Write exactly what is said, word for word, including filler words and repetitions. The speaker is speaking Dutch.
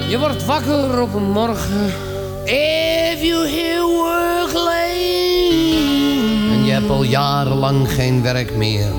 Je wordt wakker op een morgen. If you hear work late. En je hebt al jarenlang geen werk meer.